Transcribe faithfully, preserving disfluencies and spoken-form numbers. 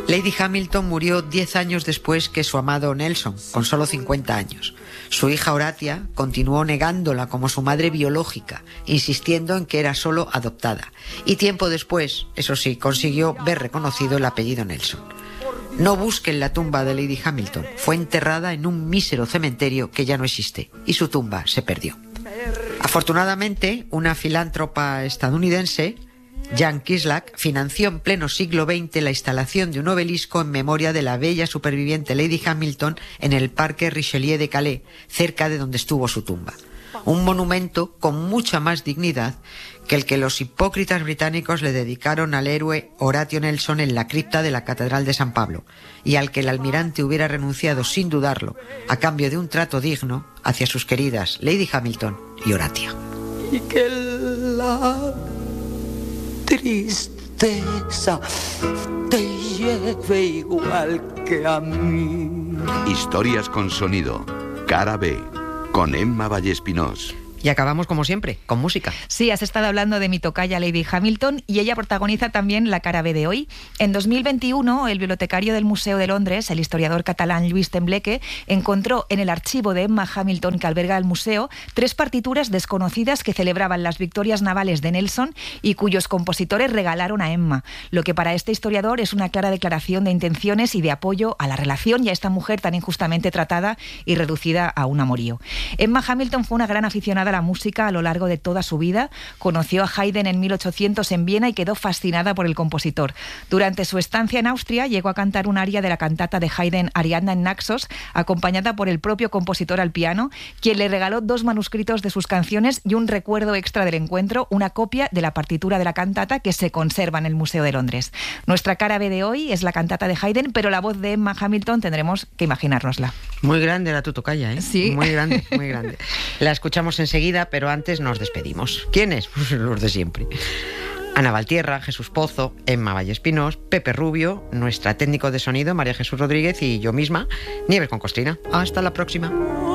Lady Hamilton murió diez años después que su amado Nelson, con solo cincuenta años. Su hija Horatia continuó negándola como su madre biológica, insistiendo en que era solo adoptada. Y tiempo después, eso sí, consiguió ver reconocido el apellido Nelson. No busquen la tumba de Lady Hamilton. Fue enterrada en un mísero cementerio que ya no existe, y su tumba se perdió. Afortunadamente, una filántropa estadounidense, Jan Kislak, financió en pleno siglo veinte la instalación de un obelisco en memoria de la bella superviviente Lady Hamilton en el Parque Richelieu de Calais, cerca de donde estuvo su tumba. Un monumento con mucha más dignidad que el que los hipócritas británicos le dedicaron al héroe Horatio Nelson en la cripta de la Catedral de San Pablo, y al que el almirante hubiera renunciado sin dudarlo, a cambio de un trato digno hacia sus queridas Lady Hamilton y Horatia. Y que la tristeza te lleve igual que a mí. Historias con sonido, cara B, con Emma Vallespinós. Y acabamos, como siempre, con música. Sí, has estado hablando de mi tocaya Lady Hamilton y ella protagoniza también la cara B de hoy. En dos mil veintiuno, el bibliotecario del Museo de Londres, el historiador catalán Lluís Tembleque, encontró en el archivo de Emma Hamilton que alberga el museo tres partituras desconocidas que celebraban las victorias navales de Nelson y cuyos compositores regalaron a Emma, lo que para este historiador es una clara declaración de intenciones y de apoyo a la relación y a esta mujer tan injustamente tratada y reducida a un amorío. Emma Hamilton fue una gran aficionada a la música a lo largo de toda su vida. Conoció a Haydn en mil ochocientos en Viena y quedó fascinada por el compositor. Durante su estancia en Austria llegó a cantar un aria de la cantata de Haydn Ariadna en Naxos, acompañada por el propio compositor al piano, quien le regaló dos manuscritos de sus canciones y un recuerdo extra del encuentro, una copia de la partitura de la cantata que se conserva en el Museo de Londres. Nuestra cara B de hoy es la cantata de Haydn, pero la voz de Emma Hamilton tendremos que imaginárnosla. Muy grande la tu tocaya, ¿eh? Sí. Muy grande, muy grande. La escuchamos enseguida, pero antes nos despedimos. ¿Quiénes? Pues los de siempre. Ana Valtierra, Jesús Pozo, Emma Vallespinós, Pepe Rubio, nuestra técnico de sonido María Jesús Rodríguez y yo misma, Nieves con Costrina. Hasta la próxima.